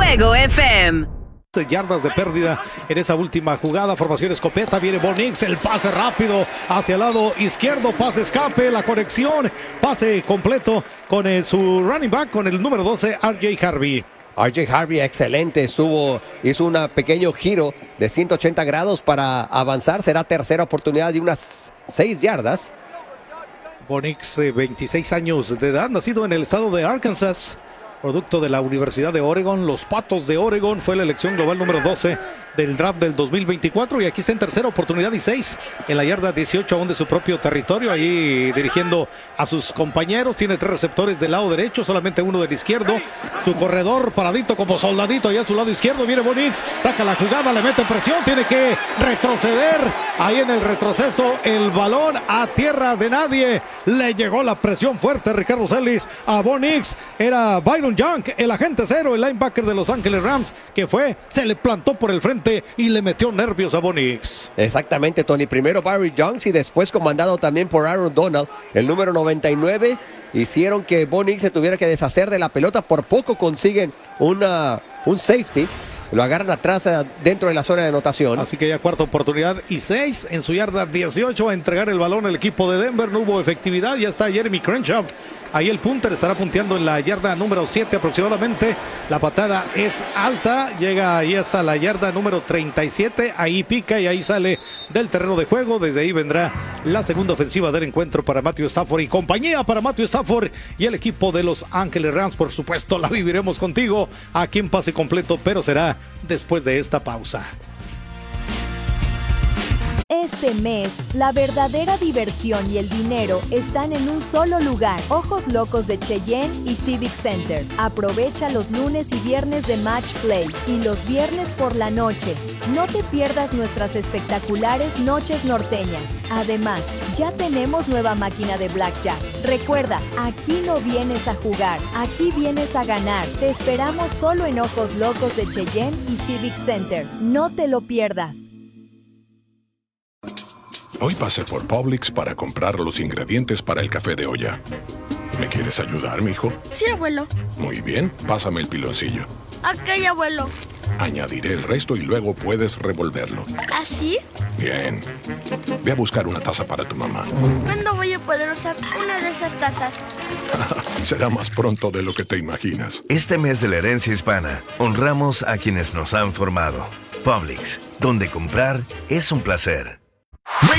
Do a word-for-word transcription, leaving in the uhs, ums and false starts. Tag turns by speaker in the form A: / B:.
A: Fuego F M.
B: Yardas de pérdida en esa última jugada, formación escopeta, viene Bo Nix, el pase rápido hacia el lado izquierdo, pase escape, la conexión, pase completo con el, su running back, con el número doce, R J Harvey.
C: R J Harvey, excelente, estuvo, hizo un pequeño giro de ciento ochenta grados para avanzar, será tercera oportunidad de unas seis yardas.
B: Bo Nix, eh, veintiséis años de edad, nacido en el estado de Arkansas, producto de la Universidad de Oregon, los Patos de Oregon, fue la elección global número doce del draft del dos mil veinticuatro y aquí está en tercera oportunidad y seis en la yarda dieciocho aún de su propio territorio, ahí dirigiendo a sus compañeros, tiene tres receptores del lado derecho, solamente uno del izquierdo, su corredor paradito como soldadito allá a su lado izquierdo, viene Bo Nix, saca la jugada, le mete presión, tiene que retroceder, ahí en el retroceso el balón a tierra de nadie, le llegó la presión fuerte Ricardo Celis a Bo Nix, era Byron Young, el agente cero, el linebacker de Los Ángeles Rams, que fue, se le plantó por el frente y le metió nervios a Bo Nix.
C: Exactamente, Tony. Primero Byron Young y después comandado también por Aaron Donald, el número noventa y nueve. Hicieron que Bo Nix se tuviera que deshacer de la pelota. Por poco consiguen una, un safety. Lo agarran atrás dentro de la zona de anotación.
B: Así que ya cuarta oportunidad y seis en su yarda dieciocho a entregar el balón al equipo de Denver. No hubo efectividad. Ya está Jeremy Crenshaw. Ahí el punter estará punteando en la yarda número siete aproximadamente. La patada es alta. Llega ahí hasta la yarda número treinta y siete. Ahí pica y ahí sale del terreno de juego. Desde ahí vendrá la segunda ofensiva del encuentro para Matthew Stafford y compañía para Matthew Stafford y el equipo de Los Ángeles Rams. Por supuesto, la viviremos contigo aquí en pase completo, pero será después de esta pausa.
D: Este mes, la verdadera diversión y el dinero están en un solo lugar. Ojos Locos de Cheyenne y Civic Center. Aprovecha los lunes y viernes de Match Play y los viernes por la noche. No te pierdas nuestras espectaculares noches norteñas. Además, ya tenemos nueva máquina de Blackjack. Recuerda, aquí no vienes a jugar, aquí vienes a ganar. Te esperamos solo en Ojos Locos de Cheyenne y Civic Center. No te lo pierdas.
E: Hoy pasé por Publix para comprar los ingredientes para el café de olla. ¿Me quieres ayudar, mijo?
F: Sí, abuelo.
E: Muy bien, pásame el piloncillo.
F: Ok, abuelo.
E: Añadiré el resto y luego puedes revolverlo.
F: ¿Así?
E: Bien. Ve a buscar una taza para tu mamá.
F: ¿Cuándo voy a poder usar una de esas tazas?
E: Será más pronto de lo que te imaginas.
G: Este mes de la herencia hispana, honramos a quienes nos han formado. Publix, donde comprar es un placer.